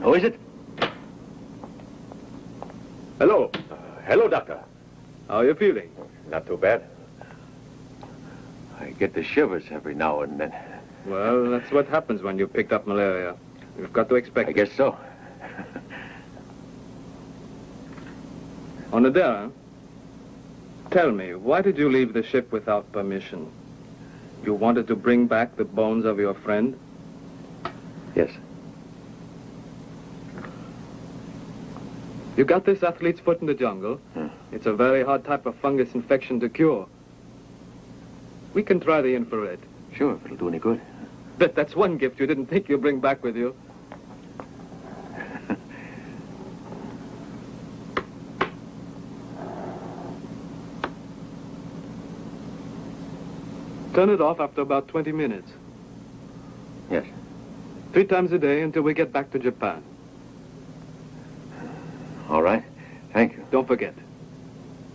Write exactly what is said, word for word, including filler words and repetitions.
Who is it? Hello. Uh, hello, Doctor. How are you feeling? Not too bad. I get the shivers every now and then. Well, that's what happens when you picked up malaria. You've got to expect I it. guess so. Onodera, tell me, why did you leave the ship without permission? You wanted to bring back the bones of your friend? Yes. You got this athlete's foot in the jungle. Hmm. It's a very hard type of fungus infection to cure. We can try the infrared. Sure, if it'll do any good. But that's one gift you didn't think you'd bring back with you. Turn it off after about twenty minutes. Yes. Three times a day until we get back to Japan. All right. Thank you. Don't forget.